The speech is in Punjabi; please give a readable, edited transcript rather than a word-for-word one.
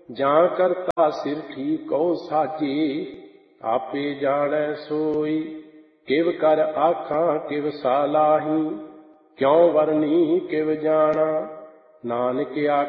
ਜਾਂ ਕਰਤਾ ਸਿਰ ਠੀਕਉ ਸਾਜੀ, ਆਪੇ ਜਾਣੈ ਸੋਈ। ਕਿਵ ਕਰ ਆਖਾਂ ਕਿਵ ਸਾਲਾਹੀ, ਕਿਉ ਵਰਨੀ ਕਿਵ ਜਾਣਾ। ਨਾਨਕ